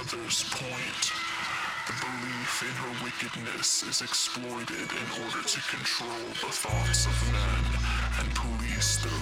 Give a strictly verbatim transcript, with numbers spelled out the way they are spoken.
mother's point. The belief in her wickedness is exploited in order to control the thoughts of men and police their